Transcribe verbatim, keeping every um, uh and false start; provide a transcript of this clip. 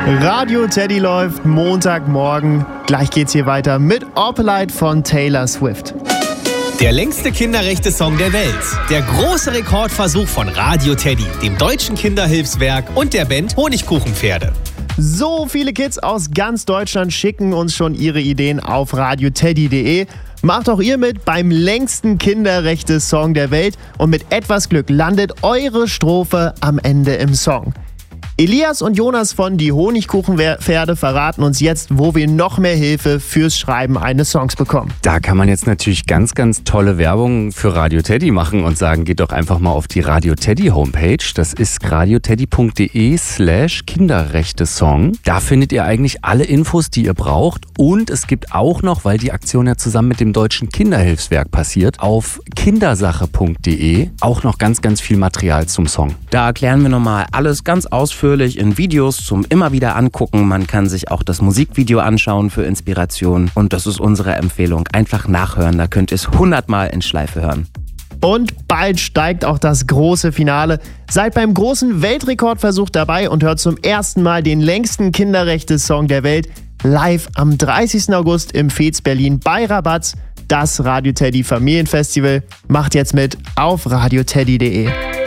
Radio Teddy läuft Montagmorgen. Gleich geht's hier weiter mit Opalite von Taylor Swift. Der längste Kinderrechte-Song der Welt. Der große Rekordversuch von Radio Teddy, dem Deutschen Kinderhilfswerk und der Band Honigkuchenpferde. So viele Kids aus ganz Deutschland schicken uns schon ihre Ideen auf radioteddy punkt de. Macht auch ihr mit beim längsten Kinderrechte-Song der Welt und mit etwas Glück landet eure Strophe am Ende im Song. Elias und Jonas von Die Honigkuchenpferde verraten uns jetzt, wo wir noch mehr Hilfe fürs Schreiben eines Songs bekommen. Da kann man jetzt natürlich ganz, ganz tolle Werbung für Radio Teddy machen und sagen, geht doch einfach mal auf die Radio Teddy Homepage. Das ist radioteddy punkt de slash Kinderrechte-Song. Da findet ihr eigentlich alle Infos, die ihr braucht. Und es gibt auch noch, weil die Aktion ja zusammen mit dem Deutschen Kinderhilfswerk passiert, auf kindersache punkt de auch noch ganz, ganz viel Material zum Song. Da erklären wir nochmal alles ganz ausführlich in Videos zum immer wieder angucken. Man kann sich auch das Musikvideo anschauen für Inspiration. Und das ist unsere Empfehlung. Einfach nachhören, da könnt ihr es hundertmal in Schleife hören. Und bald steigt auch das große Finale. Seid beim großen Weltrekordversuch dabei und hört zum ersten Mal den längsten Kinderrechte-Song der Welt live am dreißigsten August im Fez Berlin bei Rabatz. Das Radio Teddy Familienfestival. Macht jetzt mit auf radioteddy punkt de.